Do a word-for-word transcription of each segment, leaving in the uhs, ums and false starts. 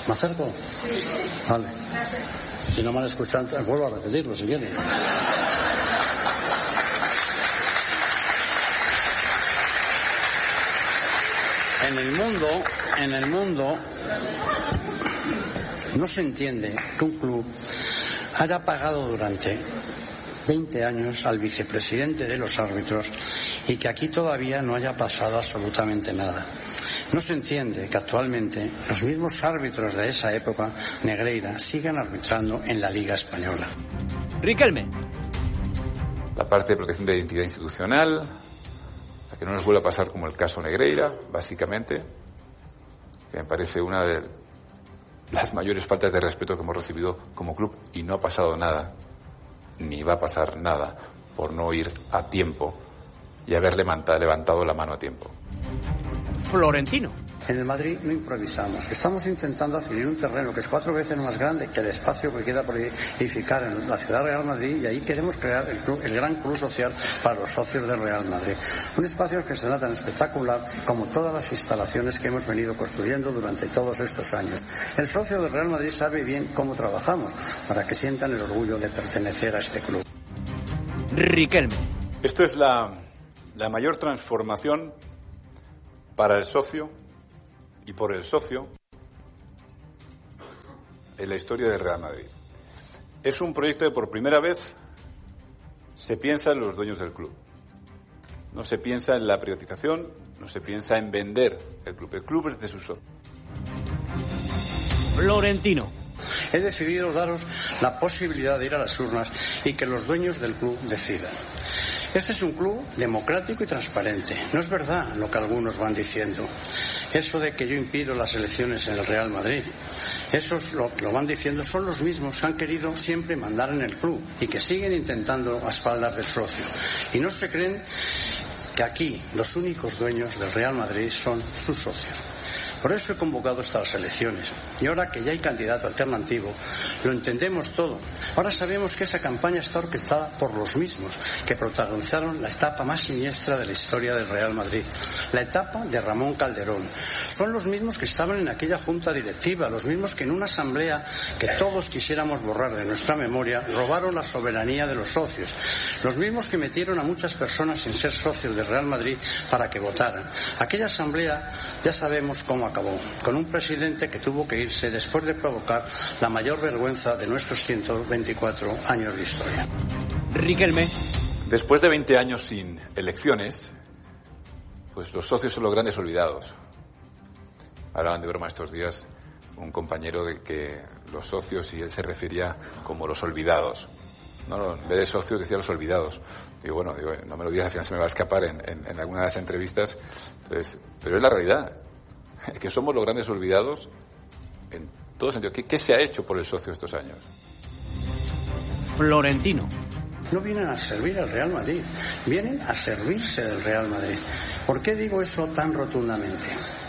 ¿Me acerco? Sí. Vale. Si no me han escuchado, vuelvo a repetirlo si quieren. En el mundo, en el mundo, no se entiende que un club haya pagado durante veinte años al vicepresidente de los árbitros y que aquí todavía no haya pasado absolutamente nada. No se entiende que actualmente los mismos árbitros de esa época, Negreira, sigan arbitrando en la Liga Española. Riquelme. La parte de protección de identidad institucional, a que no nos vuelva a pasar como el caso Negreira, básicamente, que me parece una de las mayores faltas de respeto que hemos recibido como club, y no ha pasado nada, ni va a pasar nada, por no ir a tiempo y haber levantado la mano a tiempo. Florentino. En el Madrid no improvisamos. Estamos intentando adquirir un terreno que es cuatro veces más grande que el espacio que queda por edificar en la ciudad Real Madrid, y ahí queremos crear el, club, el gran club social para los socios del Real Madrid. Un espacio que será tan espectacular como todas las instalaciones que hemos venido construyendo durante todos estos años. El socio del Real Madrid sabe bien cómo trabajamos para que sientan el orgullo de pertenecer a este club. Riquelme. Esto es la, la mayor transformación para el socio y por el socio en la historia del Real Madrid. Es un proyecto que por primera vez se piensa en los dueños del club. No se piensa en la privatización, no se piensa en vender el club. El club es de sus socios. Florentino. He decidido daros la posibilidad de ir a las urnas y que los dueños del club decidan. Este es un club democrático y transparente. No es verdad lo que algunos van diciendo. Eso de que yo impido las elecciones en el Real Madrid. Esos lo que lo van diciendo son los mismos que han querido siempre mandar en el club y que siguen intentando a espaldas del socio. Y no se creen que aquí los únicos dueños del Real Madrid son sus socios. Por eso he convocado estas elecciones. Y ahora que ya hay candidato alternativo, lo entendemos todo. Ahora sabemos que esa campaña está orquestada por los mismos que protagonizaron la etapa más siniestra de la historia del Real Madrid, la etapa de Ramón Calderón. Son los mismos que estaban en aquella junta directiva, los mismos que en una asamblea que todos quisiéramos borrar de nuestra memoria, robaron la soberanía de los socios. Los mismos que metieron a muchas personas sin ser socios del Real Madrid para que votaran. Aquella asamblea ya sabemos cómo acabó, con un presidente que tuvo que irse después de provocar la mayor vergüenza de nuestros ciento veinticuatro años de historia. Riquelme. Después de veinte años sin elecciones, pues los socios son los grandes olvidados. Hablaban de broma estos días un compañero de que los socios, y él se refería como los olvidados. No, no, en vez de socios decía los olvidados. Digo, bueno, digo, no me lo digas, al final se me va a escapar en, en, en alguna de las entrevistas. Entonces, pero es la realidad, que somos los grandes olvidados en todo sentido. ¿Qué, qué se ha hecho por el socio estos años? Florentino. No vienen a servir al Real Madrid, vienen a servirse del Real Madrid. ¿Por qué digo eso tan rotundamente?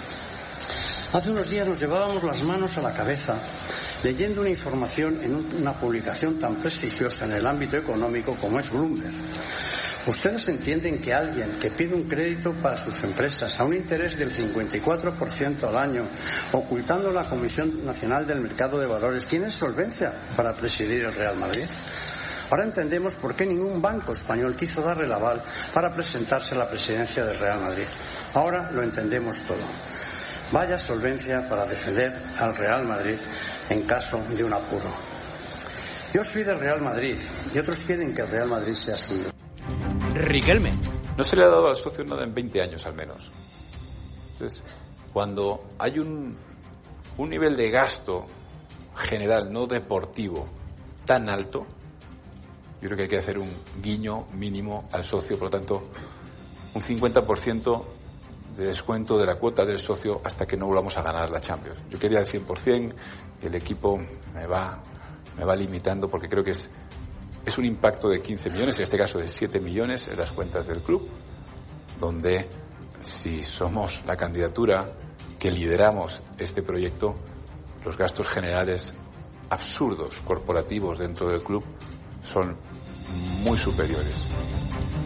Hace unos días nos llevábamos las manos a la cabeza leyendo una información en una publicación tan prestigiosa en el ámbito económico como es Bloomberg. ¿Ustedes entienden que alguien que pide un crédito para sus empresas a un interés del cincuenta y cuatro por ciento al año, ocultando la Comisión Nacional del Mercado de Valores, tiene solvencia para presidir el Real Madrid? Ahora entendemos por qué ningún banco español quiso darle el aval para presentarse a la presidencia del Real Madrid. Ahora lo entendemos todo. Vaya solvencia para defender al Real Madrid en caso de un apuro. Yo soy del Real Madrid y otros quieren que el Real Madrid sea suyo. Riquelme. No se le ha dado al socio nada en veinte años al menos. Entonces, cuando hay un, un nivel de gasto general, no deportivo, tan alto, yo creo que hay que hacer un guiño mínimo al socio. Por lo tanto, un cincuenta por ciento de descuento de la cuota del socio hasta que no volvamos a ganar la Champions. Yo quería el cien por ciento y el equipo me va, me va limitando porque creo que es Es un impacto de quince millones, en este caso de siete millones en las cuentas del club, donde si somos la candidatura que lideramos este proyecto, los gastos generales absurdos corporativos dentro del club son muy superiores.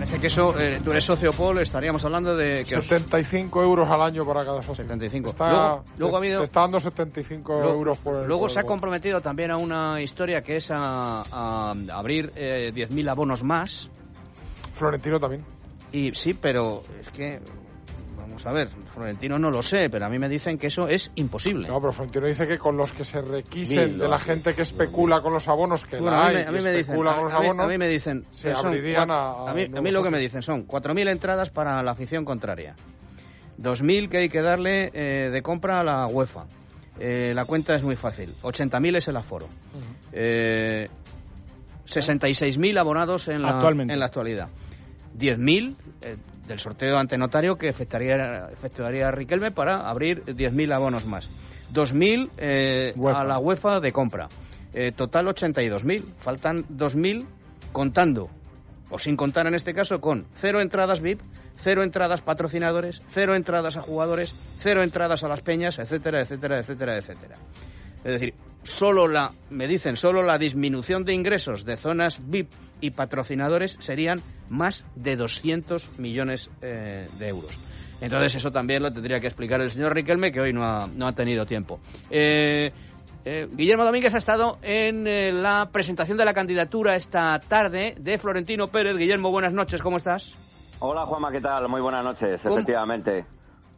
parece que eso, eh, tú eres socio, Paul, estaríamos hablando de... que setenta y cinco os... euros al año para cada socio. setenta y cinco. Está, luego, luego ha habido... Te está dando setenta y cinco luego, euros por el... Luego por se el ha comprometido también a una historia que es a, a abrir eh, diez mil abonos más. Florentino también. Y sí, pero es que... Vamos a ver, Florentino no lo sé, pero a mí me dicen que eso es imposible. No, pero Florentino dice que con los que se requisen Mil, de la gente que especula con los abonos, que bueno, la a hay, mí, a mí y me especula dicen, con los a, abonos, a mí me dicen, se son abrirían cuatro, a, a... A mí, a mí lo que me dicen son cuatro mil entradas para la afición contraria, dos mil que hay que darle eh, de compra a la UEFA. Eh, la cuenta es muy fácil, ochenta mil es el aforo. Uh-huh. eh, sesenta y seis mil abonados en la, en la actualidad. diez mil eh, del sorteo ante notario que efectuaría, efectuaría Riquelme para abrir diez mil abonos más. dos mil eh, a la UEFA de compra. Eh, total ochenta y dos mil. Faltan dos mil contando, o sin contar en este caso, con cero entradas V I P, cero entradas patrocinadores, cero entradas a jugadores, cero entradas a las peñas, etcétera, etcétera, etcétera, etcétera. Es decir, solo la, me dicen, solo la disminución de ingresos de zonas V I P y patrocinadores serían más de doscientos millones eh, de euros. Entonces eso también lo tendría que explicar el señor Riquelme, que hoy no ha, no ha tenido tiempo. Eh, eh, Guillermo Domínguez ha estado en eh, la presentación de la candidatura esta tarde de Florentino Pérez. Guillermo, buenas noches, ¿cómo estás? Hola Juanma, ¿qué tal? Muy buenas noches, ¿Cómo? Efectivamente.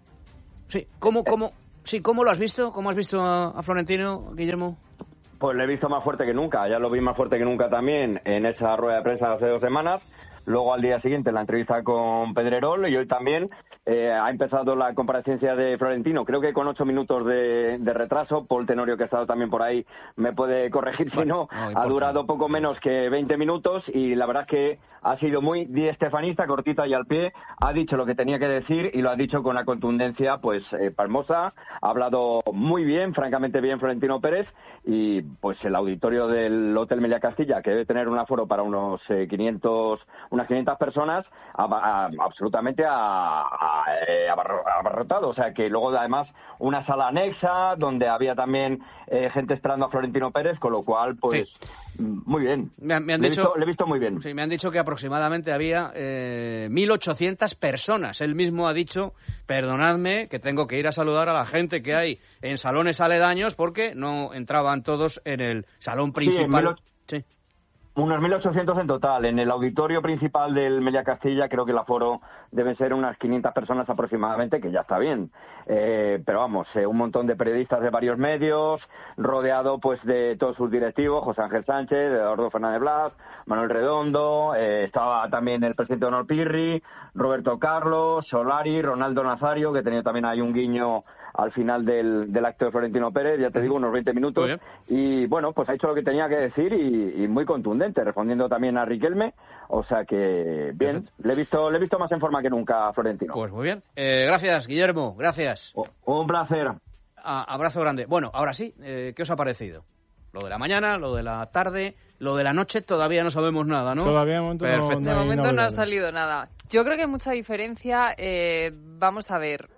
Sí, ¿cómo, cómo, sí, ¿cómo lo has visto? ¿Cómo has visto a, a Florentino, Guillermo? Pues lo he visto más fuerte que nunca, ya lo vi más fuerte que nunca también en esa rueda de prensa hace dos semanas, luego al día siguiente la entrevista con Pedrerol y hoy también eh, ha empezado la comparecencia de Florentino, creo que con ocho minutos de, de retraso. Paul Tenorio, que ha estado también por ahí, me puede corregir si no, no ha durado poco menos que veinte minutos y la verdad es que ha sido muy diestefanista, cortita y al pie, ha dicho lo que tenía que decir y lo ha dicho con una contundencia pues eh, palmosa, ha hablado muy bien, francamente bien Florentino Pérez y pues el auditorio del Hotel Meliá Castilla, que debe tener un aforo para unos eh, quinientos, unas quinientas personas, a, a, absolutamente a, a, eh, abarrotado, o sea que luego además una sala anexa donde había también eh, gente esperando a Florentino Pérez, con lo cual pues sí. Muy bien. Me han, me han le, dicho, he visto, le he visto muy bien. Sí, me han dicho que aproximadamente había eh, mil ochocientas personas. Él mismo ha dicho, perdonadme, que tengo que ir a saludar a la gente que hay en salones aledaños porque no entraban todos en el salón principal. Sí, unos mil ochocientos en total. En el auditorio principal del Meliá Castilla creo que el aforo deben ser unas quinientas personas aproximadamente, que ya está bien. Eh, pero vamos, eh, un montón de periodistas de varios medios, rodeado pues de todos sus directivos, José Ángel Sánchez, Eduardo Fernández Blas, Manuel Redondo, eh, estaba también el presidente Donald Pirri, Roberto Carlos, Solari, Ronaldo Nazario, que tenía también ahí un guiño al final del, del acto de Florentino Pérez, ya te digo, unos veinte minutos. Y bueno, pues ha hecho lo que tenía que decir y, y muy contundente, respondiendo también a Riquelme. O sea que, bien, le he visto le he visto más en forma que nunca a Florentino. Pues muy bien. Eh, gracias, Guillermo, gracias. Oh, un placer. A, abrazo grande. Bueno, ahora sí, eh, ¿qué os ha parecido? Lo de la mañana, lo de la tarde, lo de la noche, todavía no sabemos nada, ¿no? Todavía de momento, no, no, de momento no ha salido nada. Yo creo que hay mucha diferencia. Eh, vamos a ver.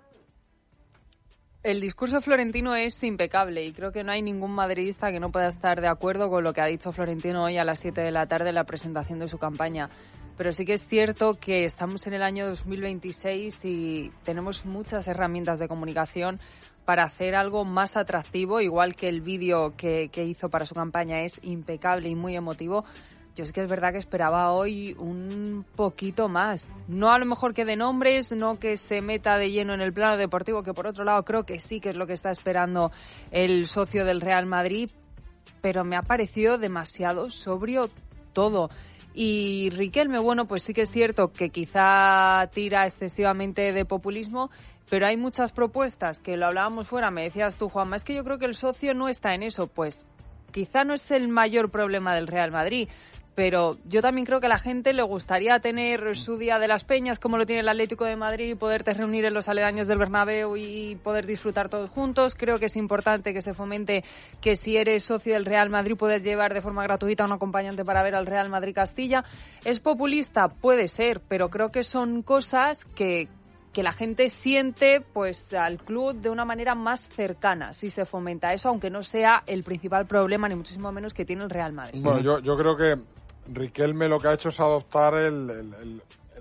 El discurso florentino es impecable y creo que no hay ningún madridista que no pueda estar de acuerdo con lo que ha dicho Florentino hoy a las siete de la tarde en la presentación de su campaña. Pero sí que es cierto que estamos en el año dos mil veintiséis y tenemos muchas herramientas de comunicación para hacer algo más atractivo, igual que el vídeo que, que hizo para su campaña es impecable y muy emotivo. Yo sí que es verdad que esperaba hoy un poquito más. No a lo mejor que de nombres, no que se meta de lleno en el plano deportivo, que por otro lado creo que sí que es lo que está esperando el socio del Real Madrid, pero me ha parecido demasiado sobrio todo. Y Riquelme, bueno, pues sí que es cierto que quizá tira excesivamente de populismo, pero hay muchas propuestas que lo hablábamos fuera, me decías tú, Juanma, es que yo creo que el socio no está en eso. Pues quizá no es el mayor problema del Real Madrid, pero yo también creo que a la gente le gustaría tener su día de las peñas como lo tiene el Atlético de Madrid, poderte reunir en los aledaños del Bernabéu y poder disfrutar todos juntos. Creo que es importante que se fomente que si eres socio del Real Madrid puedes llevar de forma gratuita a un acompañante para ver al Real Madrid Castilla. ¿Es populista? Puede ser, pero creo que son cosas que que la gente siente pues al club de una manera más cercana si se fomenta eso, aunque no sea el principal problema ni muchísimo menos que tiene el Real Madrid. Bueno, yo, yo creo que Riquelme lo que ha hecho es adoptar el, el, el, el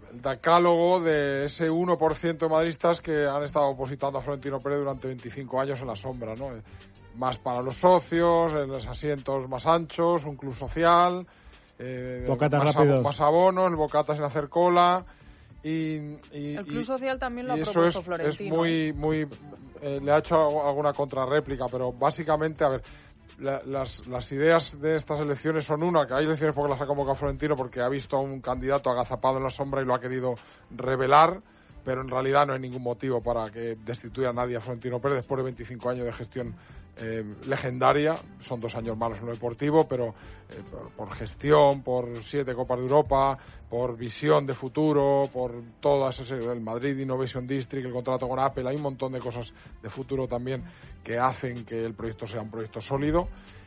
el decálogo de ese uno por ciento de madridistas que han estado opositando a Florentino Pérez durante veinticinco años en la sombra, ¿no? Más para los socios, en los asientos más anchos, un club social, eh, más, ab- más abonos, el bocata sin hacer cola. Y, y, el club social también lo ha eso propuesto es, Florentino. es muy, muy, eh, le ha hecho alguna contrarréplica, pero básicamente, a ver, la, las, las ideas de estas elecciones son una, que hay elecciones porque las ha convocado Florentino porque ha visto a un candidato agazapado en la sombra y lo ha querido revelar, pero en realidad no hay ningún motivo para que destituya a nadie a Florentino Pérez después de veinticinco años de gestión eh, legendaria. Son dos años malos en lo deportivo, pero eh, por, por gestión, por siete Copas de Europa, por visión de futuro, por todas ese, el Madrid Innovation District, el contrato con Apple, hay un montón de cosas de futuro también que hacen que el proyecto sea un proyecto sólido.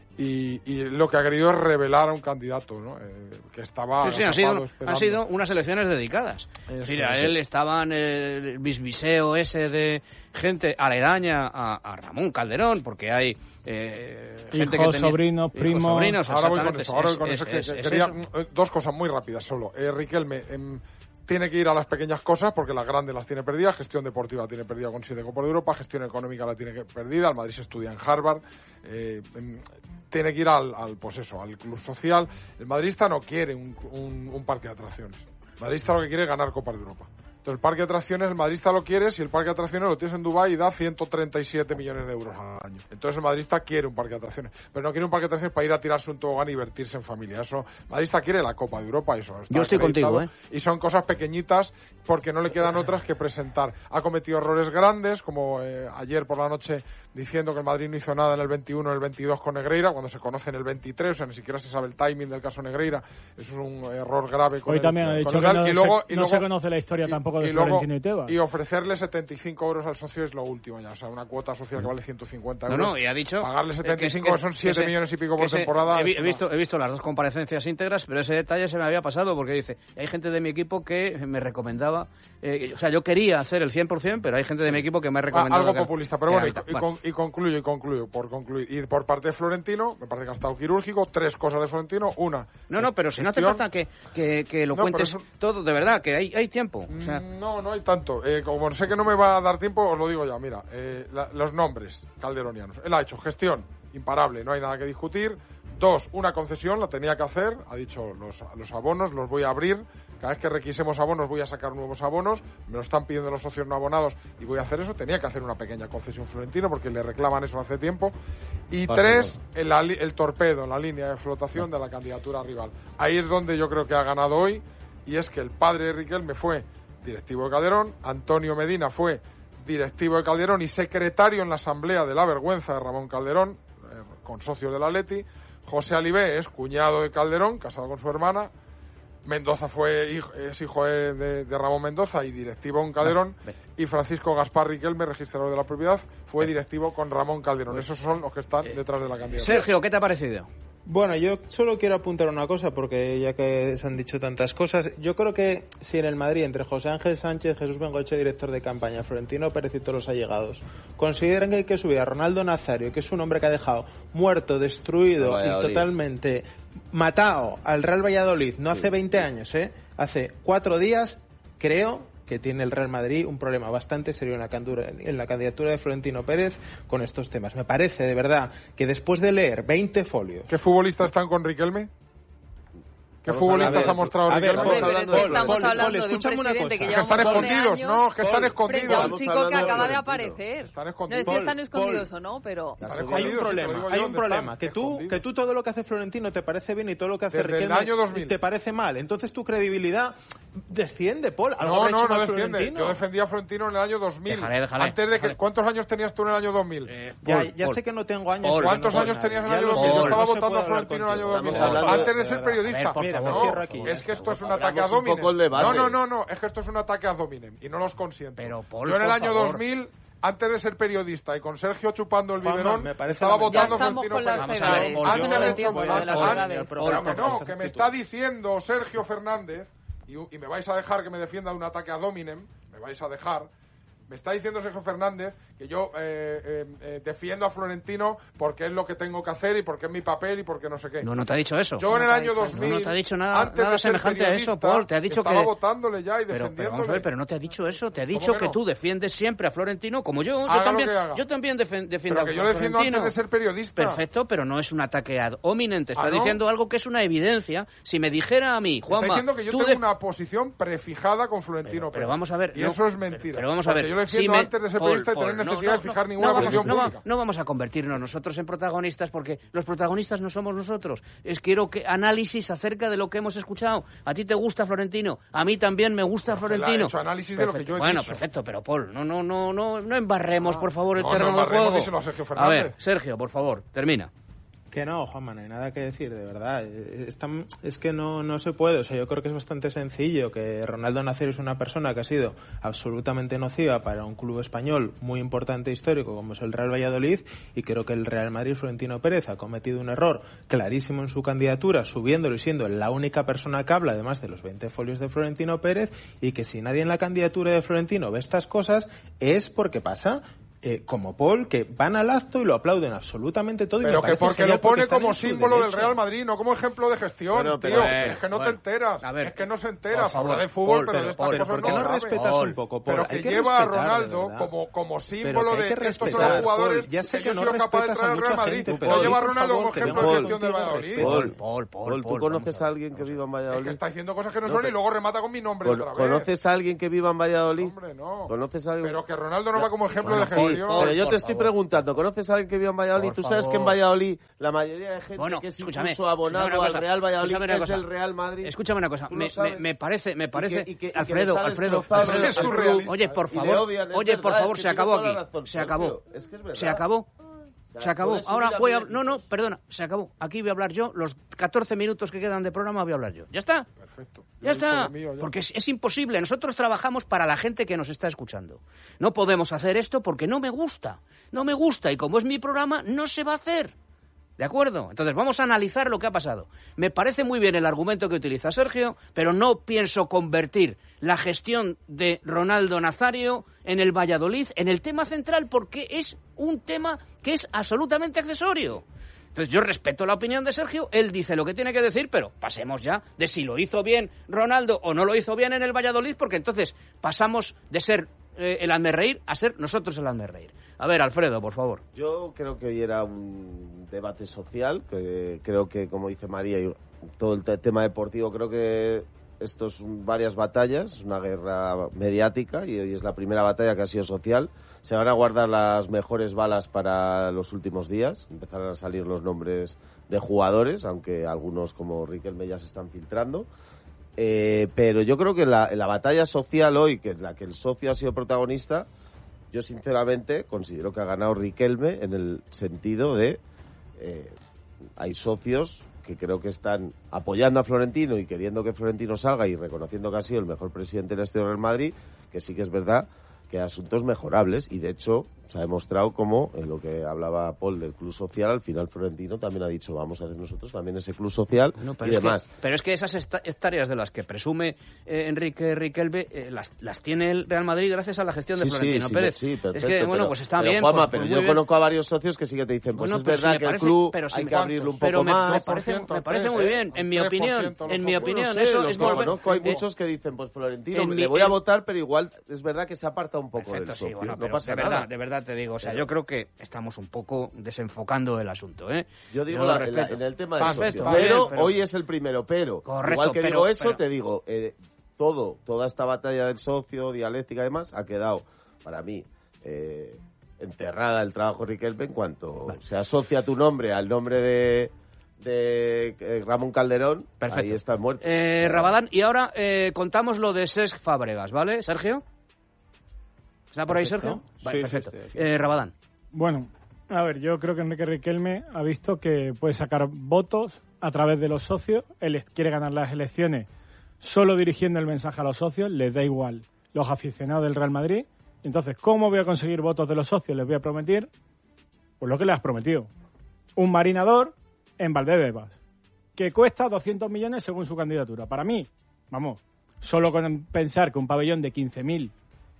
Y, y lo que ha querido es revelar a un candidato, ¿no? Eh, que estaba sí, sí, han, sido, esperando. han sido unas elecciones dedicadas. Eso, Mira, eso. él estaba en el bisbiseo ese de gente aledaña a, a Ramón Calderón, porque hay eh, gente hijos, que tenía, sobrinos, primos. hijos, sobrinos, ahora voy con eso, ahora voy con es, eso. es, que, es, que es quería eso. dos cosas muy rápidas solo. Eh, Riquelme eh, tiene que ir a las pequeñas cosas porque las grandes las tiene perdidas. Gestión deportiva tiene perdida con siete Copas de Europa. Gestión económica la tiene que perdida. El Madrid se estudia en Harvard. Eh, eh, tiene que ir al, al, pues eso, al club social. El madridista no quiere un, un, un parque de atracciones. El madridista lo que quiere es ganar Copas de Europa. Entonces el parque de atracciones, el madridista lo quiere, si el parque de atracciones lo tienes en Dubái y da ciento treinta y siete millones de euros al año. Entonces el madridista quiere un parque de atracciones, pero no quiere un parque de atracciones para ir a tirarse un tobogán y divertirse en familia. Eso, el madridista quiere la Copa de Europa, eso está Yo estoy acreditado. contigo, ¿eh? Y son cosas pequeñitas porque no le quedan otras que presentar. Ha cometido errores grandes, como eh, ayer por la noche diciendo que el Madrid no hizo nada en el veintiuno, en el veintidós con Negreira, cuando se conoce en el veintitrés, o sea, ni siquiera se sabe el timing del caso Negreira. Eso es un error grave. Con Hoy el, también ha dicho con que el, no, y luego, se, y no luego, se conoce la historia y, tampoco de y luego, Florentino y Tebas. Y ofrecerle setenta y cinco euros al socio es lo último ya, o sea, una cuota social que vale ciento cincuenta euros. No, no, y ha dicho... Pagarle setenta y cinco, que, que son siete que millones y pico que por se, temporada. He, he, una... visto, he visto las dos comparecencias íntegras, pero ese detalle se me había pasado porque dice, hay gente de mi equipo que me recomendaba, eh, o sea, yo quería hacer el cien por ciento, pero hay gente de mi equipo que me ha recomendado... Ah, algo que, populista, pero que bueno, y, habita. y, con, y concluyo, y concluyo, por concluir. Y por parte de Florentino, me parece que ha estado quirúrgico, tres cosas de Florentino, una... No, no, pero si no hace gestión. falta que, que, que lo No, cuentes eso- todo, de verdad, que hay, hay tiempo. O sea, No, no hay tanto. Eh, como sé que no me va a dar tiempo, os lo digo ya. Mira, eh, la- los nombres calderonianos. Él ha hecho gestión imparable, no hay nada que discutir. Dos, una concesión, la tenía que hacer. Ha dicho, los, los abonos los voy a abrir. Cada vez que requisemos abonos voy a sacar nuevos abonos. Me lo están pidiendo los socios no abonados y voy a hacer eso. Tenía que hacer una pequeña concesión Florentino porque le reclaman eso hace tiempo. Y Fácil, tres, el, ali- el torpedo en la línea de flotación de la candidatura rival. Ahí es donde yo creo que ha ganado hoy. Y es que el padre de Riquelme fue directivo de Calderón, Antonio Medina fue directivo de Calderón y secretario en la asamblea de la vergüenza de Ramón Calderón, eh, con socios del Atleti. José Alibé es cuñado de Calderón, casado con su hermana. Mendoza fue hijo, es hijo de, de- de Ramón Mendoza y directivo en Calderón. Ve. Y Francisco Gaspar Riquelme, registrador de la propiedad, fue directivo con Ramón Calderón. Pues, Esos son los que están eh, detrás de la candidatura. Sergio, ¿qué te ha parecido? Bueno, yo solo quiero apuntar una cosa, porque ya que se han dicho tantas cosas, yo creo que si en el Madrid, entre José Ángel Sánchez, Jesús Bengoechea, director de campaña, Florentino Pérez y todos los allegados, consideran que hay que subir a Ronaldo Nazario, que es un hombre que ha dejado muerto, destruido y totalmente matado al Real Valladolid, no hace veinte años, ¿eh? Hace cuatro días, creo que tiene el Real Madrid un problema bastante serio en la, candura, en la candidatura de Florentino Pérez con estos temas. Me parece, de verdad, que después de leer veinte folios... ¿Qué futbolistas están con Riquelme? ¿Qué Vamos futbolistas a ha mostrado a ver, Riquelme? Hombre, pero es que Pol, estamos Pol, hablando Pol, de un escúchame una presidente que cosa. lleva Que están un montón de escondidos, años no, que están frente a escondidos. un chico que acaba de aparecer. Están No escondidos. sé si están Pol, escondidos Pol. o no, pero... Están Hay escondidos, un sí, te lo problema, digo yo, hay un ¿dónde problema, están? que tú, Escondidos. que tú todo lo que hace Florentino te parece bien y todo lo que hace Desde el Riquelme año dos mil. te parece mal. Entonces tu credibilidad desciende, Paul. Algo No, habrá no, hecho no mal defiende. Florentino. Yo defendía a Florentino en el año dos mil. Déjale, déjale, Antes de que, déjale. ¿cuántos años tenías tú en el año dos mil? Eh, Ya, Paul, ya Paul. sé que no tengo años. Paul, pero ¿Cuántos no años puedo tenías en el hablar. año Ya dos lo mil? sé, Yo no estaba se votando puede a hablar Florentino en el año contigo. dos mil. Estamos hablando- Antes de ser A periodista. ver, por Mira, favor. me cierro aquí. Es que esto es un Abramos ataque a un Dominem. poco el debate. No, no, no, no. Es que esto es un ataque a Dominem y no los consiento. Pero, Paul, Yo en el por año favor. dos mil, antes de ser periodista y con Sergio chupando el Juanma, biberón, me parece estaba lamentable. votando Ya a estamos Florentino con las Pérez. Vamos a ver, edades. Paul, Antes yo- de Con el hecho, tiempo de antes- las antes- edades. Pero que no, Paul, que me está diciendo Sergio Fernández, y, y me vais a dejar que me defienda de un ataque a Dominem, me vais a dejar, Me está diciendo Sergio Fernández que yo eh, eh, eh, defiendo a Florentino porque es lo que tengo que hacer y porque es mi papel y porque no sé qué. No, no te ha dicho eso. Yo en el año dos mil, no, no te ha dicho nada, antes nada de ser semejante a eso, Paul. Te ha dicho estaba que... votándole ya y pero, defendiéndole. Pero, vamos a ver, pero no te ha dicho eso. Te ha dicho que, que no? tú defiendes siempre a Florentino, como yo. Haga Yo también, lo que haga. yo también defen, defiendo pero que a yo defiendo Florentino. antes de ser periodista. Perfecto, pero no es un ataque ad hominem. Te está ¿Ah, no? diciendo algo que es una evidencia. Si me dijera a mí, Juanma... Está diciendo que yo tú tengo def... una posición prefijada con Florentino. Pero, pero vamos a ver... Y no, eso es mentira. Pero, pero vamos a ver... Porque yo le defiendo si me... antes de ser Paul, periodista Paul, y tener no, necesidad no, de fijar no, ninguna no vamos, posición no, pública. no vamos a convertirnos nosotros en protagonistas porque los protagonistas no somos nosotros. Es quiero que análisis acerca de lo que hemos escuchado. A ti te gusta Florentino, a mí también me gusta Pero Florentino. he hecho análisis perfecto. de lo que yo he bueno, dicho. perfecto, pero Paul, no, no, no, no, no embarremos, Ah, por favor, el no, terreno no del embarremos, juego. díselo a Sergio A Fernández. ver, Sergio, por favor, termina. Que no, Juanma, no hay nada que decir, de verdad. Es, tan, es que no, no se puede. O sea, yo creo que es bastante sencillo que Ronaldo Nazario es una persona que ha sido absolutamente nociva para un club español muy importante e histórico como es el Real Valladolid, y creo que el Real Madrid, Florentino Pérez, ha cometido un error clarísimo en su candidatura, subiéndolo y siendo la única persona que habla, además de los veinte folios de Florentino Pérez, y que si nadie en la candidatura de Florentino ve estas cosas es porque pasa... Eh, como Paul, que van al acto y lo aplauden absolutamente todo. Pero y me que porque genial lo pone están como en su símbolo derecho. del Real Madrid, no como ejemplo de gestión, Bueno, pero, tío. eh, es que no bueno, te enteras. a ver, es que no se por entera. favor, Habla de fútbol, Paul, pero, pero, de estas Paul, cosas ¿por no qué no sabe. respetas Paul, un poco, Paul? Pero Hay que que lleva a respetar, de Ronaldo verdad. como, como Pero símbolo que hay de que que estos son respetar, los jugadores Paul. Ya sé que que yo no soy capaz de respetas traer a al mucha Real Madrid. gente, No pero lleva a por Ronaldo como favor, que ejemplo no de Paul, gestión del Valladolid. Paul, Paul, Paul, Paul, ¿tú Paul, conoces vamos a ver, alguien que vamos viva en Es que Valladolid? está diciendo cosas que no No, son y pero- luego remata con mi nombre Con- otra vez. ¿Conoces a alguien que viva en Valladolid? Hombre, no. ¿Conoces a alguien? Pero que Ronaldo no va como ejemplo Bueno, de Paul, gestión. Paul, Pero yo por te estoy favor. preguntando, ¿conoces a alguien que viva en Valladolid? Por Tú sabes que en favor. Valladolid la mayoría de gente Bueno, que es escúchame, incluso abonado escúchame una al cosa, Real Valladolid escúchame una es cosa. el Real Madrid. Escúchame una cosa, Tú me, lo sabes. me, me parece, me parece, Y que- y que- y que Alfredo, les ha Alfredo, destrozado Alfredo, Es Alfredo, surrealista. oye, por Y le favor, odian, es oye, por verdad, favor, es se que acabó tiene aquí, toda la razón, se acabó, Sergio, es que es verdad. se acabó, sea, se acabó. puedes Ahora subir a voy a, mil no, no, minutos. perdona, se acabó. Aquí voy a hablar yo, los catorce minutos que quedan de programa voy a hablar yo. ¿Ya está? Perfecto. Ya Yo he dicho está, lo mío, ya. porque es, es imposible. Nosotros trabajamos para la gente que nos está escuchando. No podemos hacer esto porque no me gusta. No me gusta y como es mi programa, no se va a hacer. ¿De acuerdo? Entonces vamos a analizar lo que ha pasado. Me parece muy bien el argumento que utiliza Sergio, pero no pienso convertir la gestión de Ronaldo Nazario en el Valladolid en el tema central porque es un tema que es absolutamente accesorio. Entonces yo respeto la opinión de Sergio, él dice lo que tiene que decir, pero pasemos ya de si lo hizo bien Ronaldo o no lo hizo bien en el Valladolid, porque entonces pasamos de ser eh, el hazmerreír a ser nosotros el hazmerreír. A ver, Alfredo, por favor. Yo creo que hoy era un debate social, que creo que, como dice María, y todo el te- tema deportivo, creo que esto son varias batallas, es una guerra mediática y hoy es la primera batalla que ha sido social. Se van a guardar las mejores balas para los últimos días, empezarán a salir los nombres de jugadores, aunque algunos como Riquelme ya se están filtrando. Eh, pero yo creo que la, en la batalla social hoy, que en la que el socio ha sido protagonista, yo sinceramente considero que ha ganado Riquelme en el sentido de eh, hay socios que creo que están apoyando a Florentino y queriendo que Florentino salga y reconociendo que ha sido el mejor presidente de la historia del Madrid, que sí que es verdad que hay asuntos mejorables y de hecho se ha demostrado como en lo que hablaba Paul del club social, al final Florentino también ha dicho vamos a hacer nosotros también ese club social No, pero y es demás. Que, pero es que esas esta- hectáreas de las que presume eh, Enrique Riquelme eh, las, las tiene el Real Madrid gracias a la gestión de Sí, Florentino sí, Pérez. sí, perfecto, es que, bueno, pero- pues está pero, bien. Juanma, pues- pero pues yo muy bien. conozco a varios socios que sí que te dicen, pues Bueno, es pero si verdad me que parece- el club pero si hay me- que abrirlo un pero poco me, más. me parece, me parece muy bien. En mi tres por opinión, ciento los en mi socios. opinión, No sé, eso los es que volver- conozco, hay eh, muchos que dicen, pues Florentino, en le mi- voy a en- votar, pero igual es verdad que se aparta un poco Perfecto, del sí, socio. bueno, no pero pasa de nada. verdad, de verdad te digo, o sea, Pero- yo creo que estamos un poco desenfocando el asunto, ¿eh? Yo digo lo la- en, la- respeto. en el tema del Perfecto, socio. muy bien, Pero, pero- hoy es el primero, pero Correcto, igual que pero- digo eso, pero- te digo, eh, todo, toda esta batalla del socio, dialéctica y demás, ha quedado, para mí, eh, enterrada el trabajo de Riquelme en cuanto Vale. se asocia tu nombre al nombre de, de eh, Ramón Calderón, Perfecto. ahí estás muerto. Eh, O sea, Rabadán, y ahora eh, contamos lo de Cesc Fábregas, ¿vale, Sergio? ¿Está por ahí, Perfecto. Sergio? Vale, Sí, sí, perfecto. estoy aquí. Eh, Rabadán. Bueno, a ver, yo creo que Enrique Riquelme ha visto que puede sacar votos a través de los socios. Él quiere ganar las elecciones solo dirigiendo el mensaje a los socios. Les da igual los aficionados del Real Madrid. Entonces, ¿cómo voy a conseguir votos de los socios? Les voy a prometer, pues lo que les has prometido. Un marinador en Valdebebas, que cuesta doscientos millones según su candidatura. Para mí, vamos, solo con pensar que un pabellón de quince mil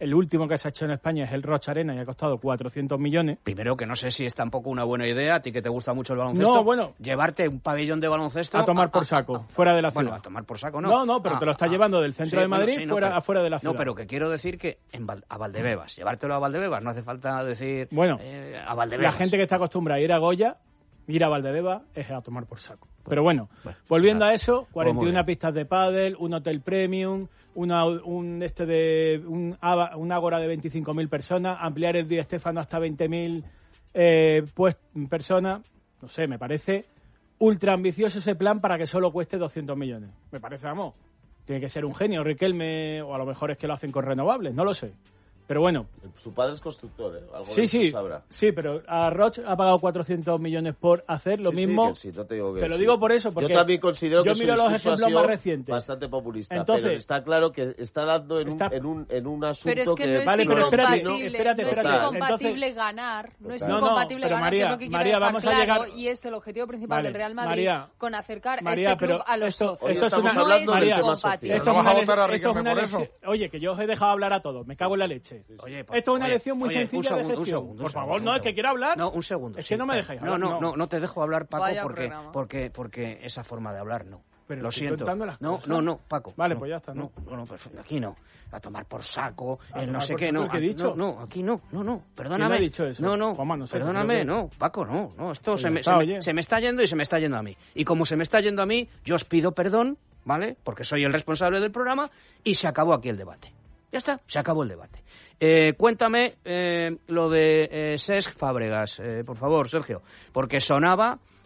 el último que se ha hecho en España es el Rocha Arena y ha costado cuatrocientos millones. Primero, que no sé si es tampoco una buena idea, a ti que te gusta mucho el baloncesto, no, bueno, llevarte un pabellón de baloncesto... A tomar por saco, a, a, fuera de la ciudad. Bueno, a tomar por saco no. No, no, pero ah, te lo está ah, llevando del centro sí, de Madrid bueno, sí, fuera, no, pero, afuera de la ciudad. No, pero que quiero decir que en, a Valdebebas, llevártelo a Valdebebas, no hace falta decir... Bueno, eh, a Valdebebas. La gente que está acostumbrada a ir a Goya, ir a Valdebebas es a tomar por saco. Pero bueno, bueno volviendo claro. a eso, cuarenta y una pistas de pádel, un hotel premium, una, un este de un, un ágora de veinticinco mil personas, ampliar el Di Stéfano hasta veinte mil eh, pues, personas, no sé, me parece ultra ambicioso ese plan para que solo cueste doscientos millones. Me parece, vamos, tiene que ser un genio, Riquelme, o a lo mejor es que lo hacen con renovables, no lo sé. Pero bueno. Su padre es constructor, ¿eh? Algo sí, de sí, sabrá. sí, pero a Roche ha pagado cuatrocientos millones por hacer lo sí, mismo. Sí, que sí, no te digo que te lo sí. digo por eso, porque yo también considero yo que miro su los ejemplos más recientes. Bastante populista, Entonces, pero está claro que está dando en, está, un, en, un, en un asunto pero es que, que... No es vale, pero espérate, espérate, espérate, no espérate. es incompatible Entonces, ganar, no es no, incompatible no, ganar, María, que es lo que quiero María, dejar vamos claro, a llegar... y es el objetivo principal vale, del Real Madrid, María, con acercar María, a este club pero a los esto, socios. Esto es estamos una, hablando no del es tema social. Esto ¿No vas a votar a esto es Riquelme una por eso? Oye, que yo os he dejado hablar a todos, me cago en la leche. Oye, esto es una oye, lección muy oye, sencilla segundo, de gestión. Segundo, por segundo, favor, no, es que quiero hablar. No, un segundo. Es sí, que no me dejáis no, hablar. No, no, no, no te dejo hablar, Paco, Vaya porque, programa. porque, porque esa forma de hablar no. Pero lo siento. Las no, cosas. no, no, Paco. Vale, no, pues ya está. No, no, no, perfecto. Aquí no. A tomar por saco, a el no sé por qué, no. ¿Qué he dicho? No, no, aquí no, no, no. Perdóname. ¿Quién ha dicho eso? No, no. Juanma, no sé, perdóname, que... no, Paco, no, no. Esto pues se me, está, se, me, se me está yendo y se me está yendo a mí. Y como se me está yendo a mí, yo os pido perdón, ¿vale? Porque soy el responsable del programa y se acabó aquí el debate. Ya está, se acabó el debate. Eh, cuéntame eh, lo de eh, Cesc Fábregas, eh, por favor, Sergio, porque sonaba